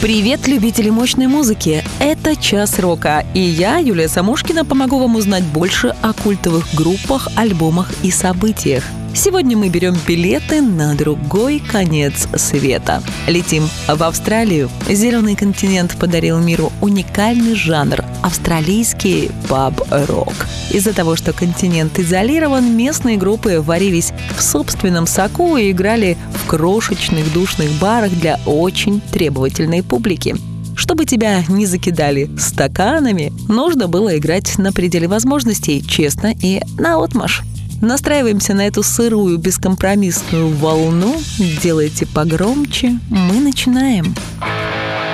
Привет, любители мощной музыки! Это «Час рока», и я, Юлия Самушкина, помогу вам узнать больше о культовых группах, альбомах и событиях. Сегодня мы берем билеты на другой конец света. Летим в Австралию. Зеленый континент подарил миру уникальный жанр – австралийский паб-рок. Из-за того, что континент изолирован, местные группы варились в собственном соку и играли в крошечных душных барах для очень требовательной публики. Чтобы тебя не закидали стаканами, нужно было играть на пределе возможностей, честно и наотмашь. Настраиваемся на эту сырую, бескомпромиссную волну. Делайте погромче. Мы начинаем.